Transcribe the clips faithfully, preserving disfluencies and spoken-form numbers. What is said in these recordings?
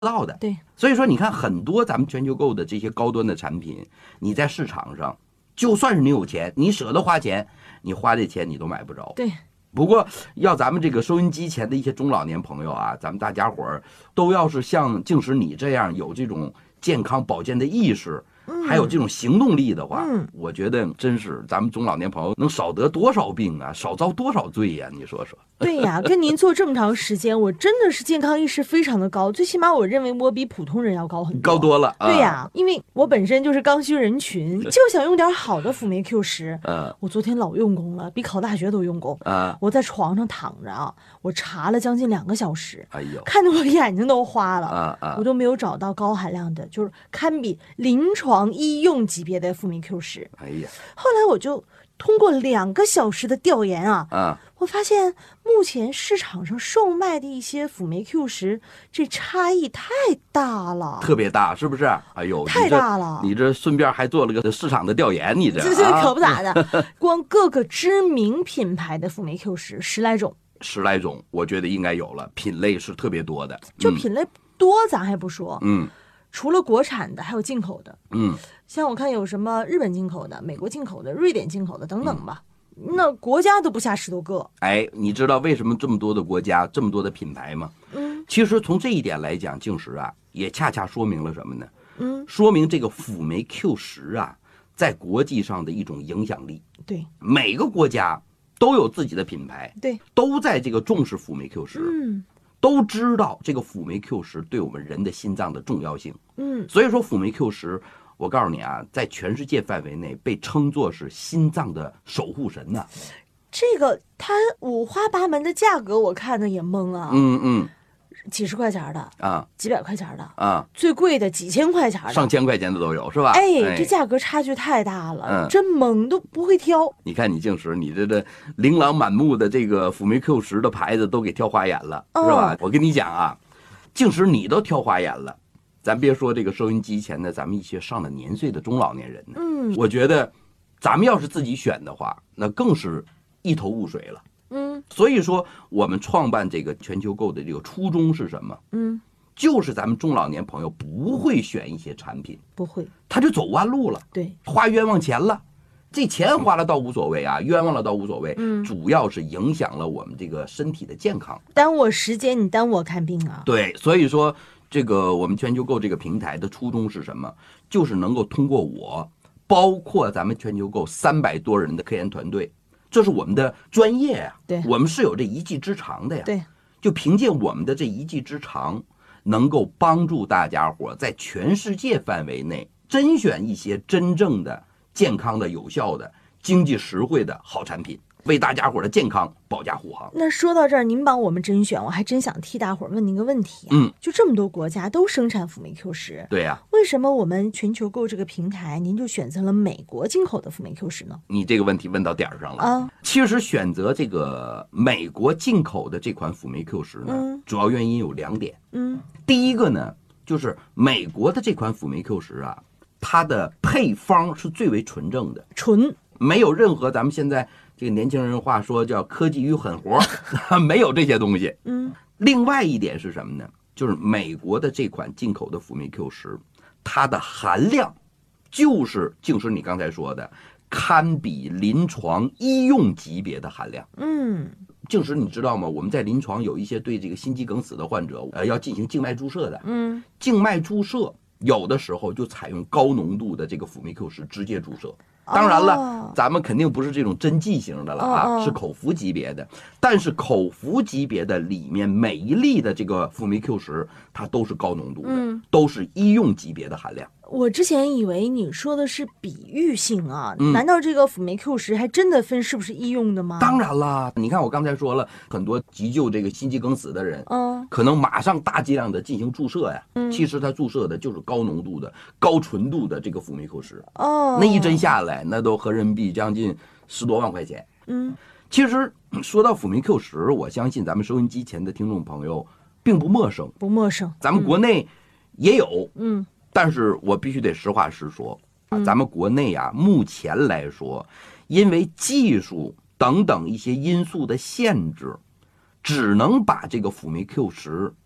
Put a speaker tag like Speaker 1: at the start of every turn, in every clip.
Speaker 1: 到的。
Speaker 2: 对，
Speaker 1: 所以说你看很多咱们全球购的这些高端的产品，你在市场上就算是你有钱，你舍得花钱，你花这钱你都买不着。
Speaker 2: 对。
Speaker 1: 不过要咱们这个收音机前的一些中老年朋友啊，咱们大家伙儿都要是像静时你这样有这种健康保健的意识，还有这种行动力的话，
Speaker 2: 嗯，
Speaker 1: 我觉得真是咱们中老年朋友能少得多少病啊，少遭多少罪呀、啊？你说说。
Speaker 2: 对呀，跟您做这么长时间，我真的是健康意识非常的高，最起码我认为我比普通人要高很多，
Speaker 1: 高多了。
Speaker 2: 对呀，因为我本身就是刚需人群，就想用点好的辅酶 Q 十。
Speaker 1: 嗯，
Speaker 2: 我昨天老用功了，比考大学都用功。
Speaker 1: 啊，
Speaker 2: 我在床上躺着啊，我查了将近两个小时，
Speaker 1: 哎呦，
Speaker 2: 看得我眼睛都花了。
Speaker 1: 啊啊，
Speaker 2: 我都没有找到高含量的，就是堪比临床医用级别的辅酶 Q 十。
Speaker 1: 哎呀，
Speaker 2: 后来我就通过两个小时的调研啊，
Speaker 1: 啊，
Speaker 2: 我发现目前市场上售卖的一些辅酶 Q 十，这差异太大了，
Speaker 1: 特别大，是不是？哎呦，
Speaker 2: 太大了！
Speaker 1: 你这, 你这顺便还做了个市场的调研，你这
Speaker 2: 这这可不咋的，光各个知名品牌的辅酶 Q 十十来种，
Speaker 1: 十来种，我觉得应该有了，品类是特别多的。
Speaker 2: 就品类多，咱还不说，
Speaker 1: 嗯。
Speaker 2: 除了国产的，还有进口的，
Speaker 1: 嗯，
Speaker 2: 像我看有什么日本进口的、美国进口的、瑞典进口的等等吧，嗯、那国家都不下十多个。
Speaker 1: 哎，你知道为什么这么多的国家、这么多的品牌吗？
Speaker 2: 嗯，
Speaker 1: 其实从这一点来讲，静时啊，也恰恰说明了什么呢？
Speaker 2: 嗯，
Speaker 1: 说明这个辅酶 Q 十啊，在国际上的一种影响力。
Speaker 2: 对，
Speaker 1: 每个国家都有自己的品牌，
Speaker 2: 对，
Speaker 1: 都在这个重视辅酶 Q 十。
Speaker 2: 嗯。
Speaker 1: 都知道这个辅酶 Q 十对我们人的心脏的重要性，
Speaker 2: 嗯，
Speaker 1: 所以说辅酶 Q 十，我告诉你啊，在全世界范围内被称作是心脏的守护神呐、啊。
Speaker 2: 这个它五花八门的价格，我看的也懵啊。
Speaker 1: 嗯嗯，
Speaker 2: 几十块钱的
Speaker 1: 啊，
Speaker 2: 几百块钱的
Speaker 1: 啊，
Speaker 2: 最贵的几千块钱的，
Speaker 1: 上千块钱的都有，是吧？
Speaker 2: 哎，
Speaker 1: 哎
Speaker 2: 这价格差距太大了，
Speaker 1: 嗯、
Speaker 2: 真懵，都不会挑。
Speaker 1: 你看你静时，你这这琳琅满目的这个辅酶 Q 十的牌子都给挑花眼了，
Speaker 2: 哦、
Speaker 1: 是吧？我跟你讲啊，静时你都挑花眼了，咱别说这个收音机前的咱们一些上了年岁的中老年人呢，
Speaker 2: 嗯，
Speaker 1: 我觉得咱们要是自己选的话，那更是一头雾水了。
Speaker 2: 嗯，
Speaker 1: 所以说我们创办这个全球购的这个初衷是什么？
Speaker 2: 嗯，
Speaker 1: 就是咱们中老年朋友不会选一些产品，
Speaker 2: 不会，
Speaker 1: 他就走弯路了，
Speaker 2: 对，
Speaker 1: 花冤枉钱了。这钱花了倒无所谓啊，冤枉了倒无所谓，
Speaker 2: 嗯，
Speaker 1: 主要是影响了我们这个身体的健康，
Speaker 2: 耽误我时间，你耽误我看病啊。
Speaker 1: 对，所以说这个我们全球购这个平台的初衷是什么？就是能够通过我，包括咱们全球购三百多人的科研团队。这是我们的专业呀、啊，
Speaker 2: 对，
Speaker 1: 我们是有这一技之长的呀。
Speaker 2: 对，
Speaker 1: 就凭借我们的这一技之长，能够帮助大家伙在全世界范围内甄选一些真正的健康的、有效的、经济实惠的好产品，为大家伙的健康保驾护航。
Speaker 2: 那说到这儿，您帮我们甄选，我还真想替大伙儿问您个问题、啊。
Speaker 1: 嗯，
Speaker 2: 就这么多国家都生产辅酶 Q 十，
Speaker 1: 对呀、啊，
Speaker 2: 为什么我们全球购这个平台，您就选择了美国进口的辅酶 Q 十呢？
Speaker 1: 你这个问题问到点儿上了
Speaker 2: 啊！
Speaker 1: 其实选择这个美国进口的这款辅酶 Q 十呢、
Speaker 2: 嗯，
Speaker 1: 主要原因有两点。
Speaker 2: 嗯，
Speaker 1: 第一个呢，就是美国的这款辅酶 Q 十啊，它的配方是最为纯正的，
Speaker 2: 纯，
Speaker 1: 没有任何咱们现在这个年轻人话说叫科技与狠活，没有这些东西。
Speaker 2: 嗯，
Speaker 1: 另外一点是什么呢？就是美国的这款进口的辅酶 Q 十，它的含量就是静时你刚才说的，堪比临床医用级别的含量。
Speaker 2: 嗯，
Speaker 1: 静时你知道吗？我们在临床有一些对这个心肌梗死的患者，呃，要进行静脉注射的。
Speaker 2: 嗯，
Speaker 1: 静脉注射有的时候就采用高浓度的这个辅酶 Q 十直接注射。当然了、哦，咱们肯定不是这种针剂型的了啊、
Speaker 2: 哦哦，
Speaker 1: 是口服级别的。但是口服级别的里面每一粒的这个辅酶 Q 十，它都是高浓度的、
Speaker 2: 嗯，
Speaker 1: 都是医用级别的含量。
Speaker 2: 我之前以为你说的是比喻性啊、
Speaker 1: 嗯，
Speaker 2: 难道这个辅酶 Q 十还真的分是不是医用的吗？
Speaker 1: 当然啦，你看我刚才说了，很多急救这个心肌梗死的人，
Speaker 2: 嗯，
Speaker 1: 可能马上大剂量的进行注射呀，
Speaker 2: 嗯，
Speaker 1: 其实他注射的就是高浓度的、高纯度的这个辅酶 Q 十，
Speaker 2: 哦，
Speaker 1: 那一针下来，那都合人民币将近十多万块钱。
Speaker 2: 嗯，
Speaker 1: 其实说到辅酶 Q 十，我相信咱们收音机前的听众朋友并不陌生，
Speaker 2: 不陌生，
Speaker 1: 咱们国内也有，
Speaker 2: 嗯。
Speaker 1: 但是我必须得实话实说啊，
Speaker 2: 嗯、
Speaker 1: 咱们国内啊，目前来说，因为技术等等一些因素的限制，只能把这个辅酶 Q 十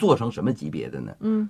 Speaker 1: 做成什么级别的呢？
Speaker 2: 嗯，